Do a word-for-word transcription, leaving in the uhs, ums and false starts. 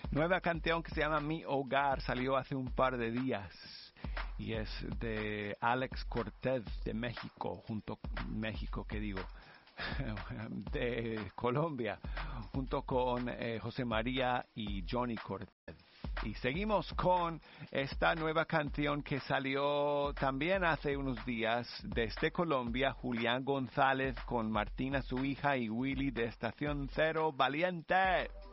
Nueva canción que se llama Mi Hogar, salió hace un par de días y es de Alex Cortez de México, junto México, ¿qué digo? de Colombia, junto con eh, José María y Johnny Cortez. Y seguimos con esta nueva canción que salió también hace unos días desde Colombia, Julián González con Martina, su hija, y Willy de Estación Cero, Valiente.